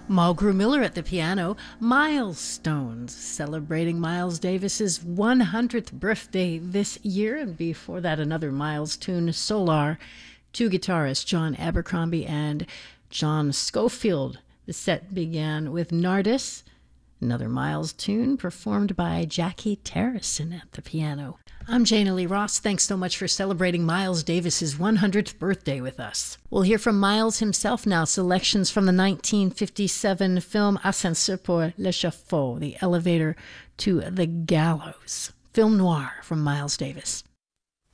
Mulgrew Miller at the piano. Milestones, celebrating Miles Davis's 100th birthday this year. And before that, another Miles tune, Solar. Two guitarists, John Abercrombie and John Schofield. The set began with Nardis, another Miles tune performed by Jackie Terrison at the piano. I'm Jana Lee Ross. Thanks so much for celebrating Miles Davis's 100th birthday with us. We'll hear from Miles himself now, selections from the 1957 film Ascenseur pour l'échafaud, the elevator to the gallows. Film noir from Miles Davis.